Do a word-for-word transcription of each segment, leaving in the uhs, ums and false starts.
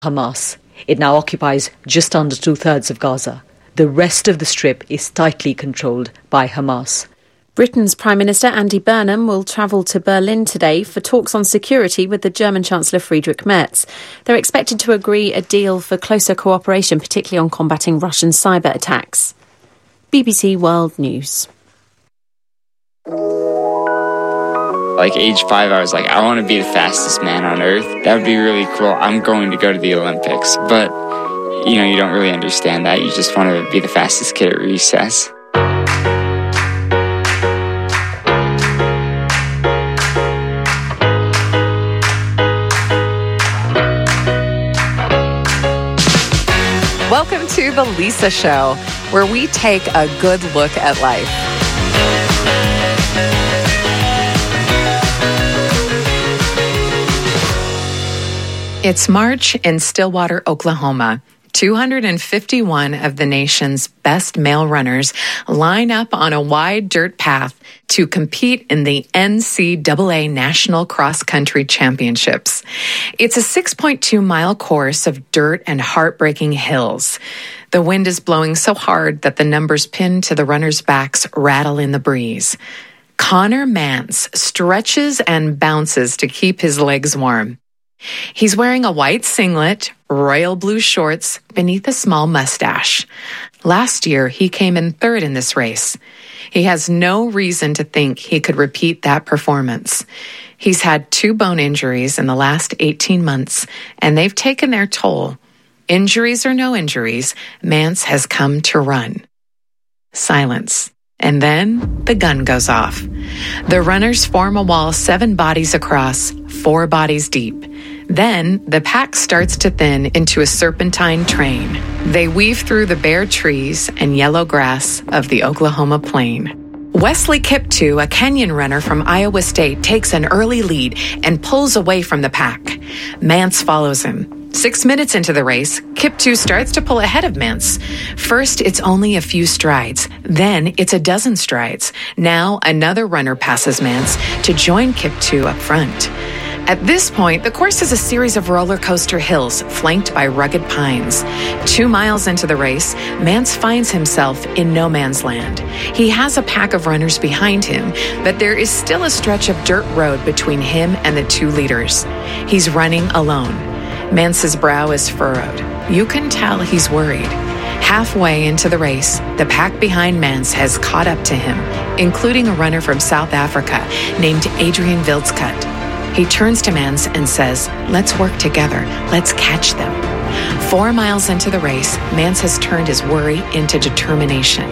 Hamas. It now occupies just under two-thirds of Gaza. The rest of the strip is tightly controlled by Hamas. Britain's Prime Minister Andy Burnham will travel to Berlin today for talks on security with the German Chancellor Friedrich Merz. They're expected to agree a deal for closer cooperation, particularly on combating Russian cyber attacks. B B C World News. Like age five, I was like, I want to be the fastest man on earth. That would be really cool. I'm going to go to the Olympics. But, you know, you don't really understand that. You just want to be the fastest kid at recess. Welcome to The Lisa Show, where we take a good look at life. It's March in Stillwater, Oklahoma. two hundred fifty-one of the nation's best male runners line up on a wide dirt path to compete in the N C double A National Cross Country Championships. It's a six point two mile course of dirt and heartbreaking hills. The wind is blowing so hard that the numbers pinned to the runners' backs rattle in the breeze. Connor Mance stretches and bounces to keep his legs warm. He's wearing a white singlet, royal blue shorts beneath a small mustache. Last year, he came in third in this race. He has no reason to think he could repeat that performance. He's had two bone injuries in the last eighteen months, and they've taken their toll. Injuries or no injuries, Mance has come to run. Silence. And then the gun goes off. The runners form a wall seven bodies across, four bodies deep. Then the pack starts to thin into a serpentine train. They weave through the bare trees and yellow grass of the Oklahoma plain. Wesley Kiptoo, a Kenyan runner from Iowa State, takes an early lead and pulls away from the pack. Mance follows him. Six minutes into the race, Kiptoo starts to pull ahead of Mance. First, it's only a few strides. Then, it's a dozen strides. Now, another runner passes Mance to join Kiptoo up front. At this point, the course is a series of roller coaster hills flanked by rugged pines. Two miles into the race, Mance finds himself in no man's land. He has a pack of runners behind him, but there is still a stretch of dirt road between him and the two leaders. He's running alone. Mance's brow is furrowed. You can tell he's worried. Halfway into the race, the pack behind Mance has caught up to him, including a runner from South Africa named Adrian Vildskat. He turns to Mance and says, "Let's work together. Let's catch them." Four miles into the race, Mance has turned his worry into determination.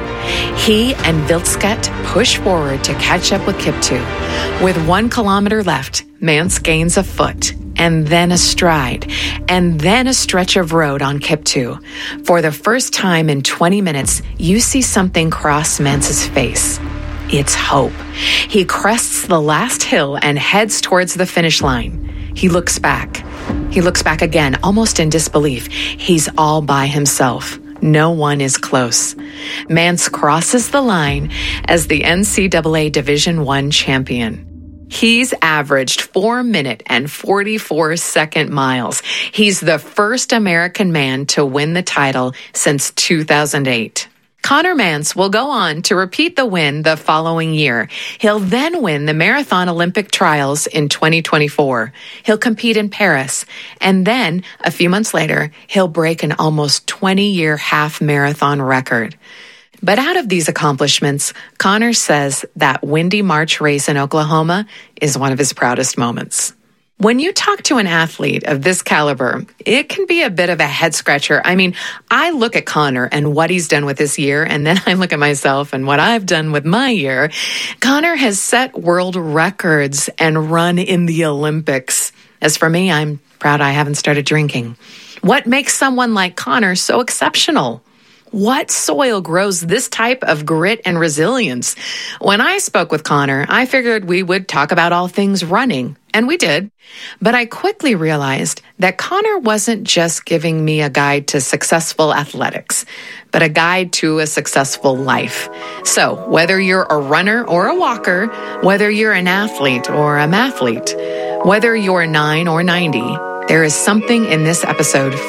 He and Vildskat push forward to catch up with Kiptoo. With one kilometer left, Mance gains a foot, and then a stride, and then a stretch of road on Kiptoo. For the first time in twenty minutes, you see something cross Mance's face. It's hope. He crests the last hill and heads towards the finish line. He looks back. He looks back again, almost in disbelief. He's all by himself. No one is close. Mance crosses the line as the N C double A Division I champion. He's averaged four minute and forty-four second miles. He's the first American man to win the title since two thousand eight. Connor Mance will go on to repeat the win the following year. He'll then win the Marathon Olympic Trials in twenty twenty-four. He'll compete in Paris. And then, a few months later, he'll break an almost twenty-year half marathon record. But out of these accomplishments, Connor says that Windy March race in Oklahoma is one of his proudest moments. When you talk to an athlete of this caliber, it can be a bit of a head scratcher. I mean, I look at Connor and what he's done with this year, and then I look at myself and what I've done with my year. Connor has set world records and run in the Olympics. As for me, I'm proud I haven't started drinking. What makes someone like Connor so exceptional? What soil grows this type of grit and resilience? When I spoke with Connor, I figured we would talk about all things running, and we did. But I quickly realized that Connor wasn't just giving me a guide to successful athletics, but a guide to a successful life. So whether you're a runner or a walker, whether you're an athlete or a mathlete, whether you're nine or ninety, There is something in this episode